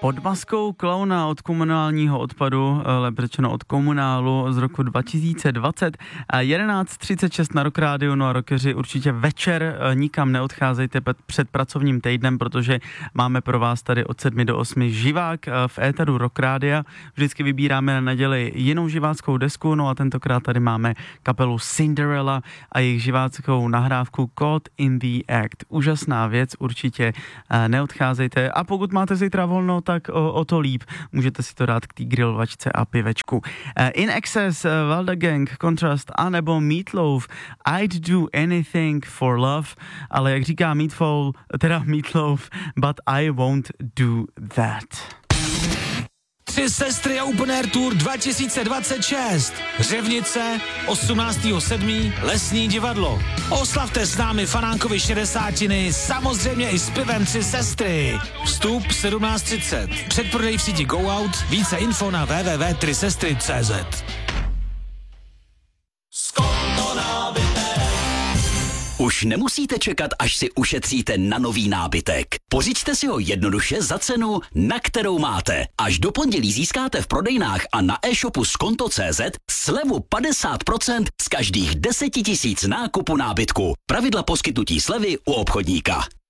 Pod maskou klauna od komunálního odpadu, lépe řečeno od komunálu z roku 2020, 11:36 na Rock Rádiu, no a rockeři určitě večer nikam neodcházejte před pracovním týdnem, protože máme pro vás tady od 7 do 8 živák v éteru Rock Rádia. Vždycky vybíráme na neděli jinou živáckou desku, no a tentokrát tady máme kapelu Cinderella a jejich živáckou nahrávku Caught in the Act. Úžasná věc, určitě neodcházejte a pokud máte zítra volno, tak o to líp. Můžete si to dát k té grilovačce a pivečku. In Excess, Valda Gang, Contrast a nebo Meatloaf, I'd do anything for love, ale jak říká Meatloaf, but I won't do that. Tři sestry a Open Air Tour 2026. Řevnice, 18.7. Lesní divadlo. Oslavte s námi Fanánkovi 60, samozřejmě i s pivem Tři sestry. Vstup 17:30. Předprodej v síti Go Out. Více info na www.3sestry.cz. Už nemusíte čekat, až si ušetříte na nový nábytek. Pořiďte si ho jednoduše za cenu, na kterou máte. Až do pondělí získáte v prodejnách a na e-shopu Skonto.cz slevu 50% z každých 10 000 nákupu nábytku. Pravidla poskytnutí slevy u obchodníka.